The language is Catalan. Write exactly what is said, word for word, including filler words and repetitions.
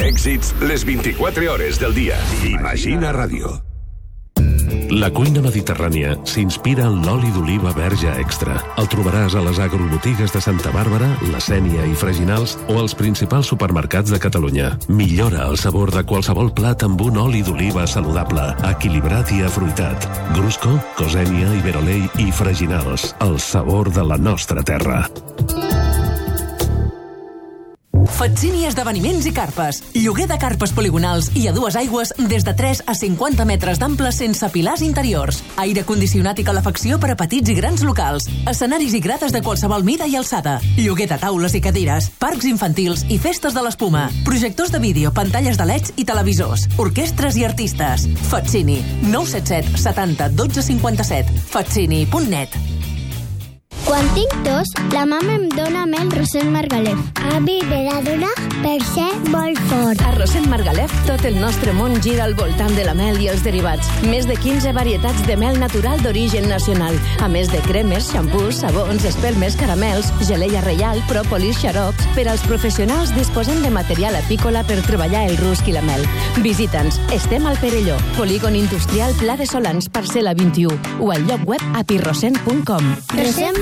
Èxits les vint-i-quatre hores del dia. Imagina Ràdio. La cuina mediterrània s'inspira en l'oli d'oliva verge extra. El trobaràs a les agrobotigues de Santa Bàrbara, La Sénia i Freginals o als principals supermercats de Catalunya. Millora el sabor de qualsevol plat amb un oli d'oliva saludable, equilibrat i afruitat. Grusco, Cosènia, Iberolei i Freginals. El sabor de la nostra terra. Fatsini Esdeveniments i Carpes. Lloguer de carpes poligonals i a dues aigües des de tres a cinquanta metres d'ample sense pilars interiors. Aire condicionat i calefacció per a petits i grans locals. Escenaris i grades de qualsevol mida i alçada. Lloguer de taules i cadires. Parcs infantils i festes de l'espuma. Projectors de vídeo, pantalles de leds i televisors. Orquestres i artistes. Fatsini. nou set set setanta dotze cinquanta-set. fatsini punt net. Quan tinc tos, la mama em dona mel Rossent Margalef. A mi me la dona per ser molt fort. A Rossent Margalef tot el nostre món gira al voltant de la mel i els derivats. Més de quinze varietats de mel natural d'origen nacional. A més de cremes, xampús, sabons, espelmes, caramels, geleia reial, pròpolis, xarops. Per als professionals disposem de material apícola per treballar el rusc i la mel. Visita'ns. Estem al Perelló, Polígon Industrial Pla de Solans, parcel·la vint-i-u, o al lloc web apirrossent punt com. Rossent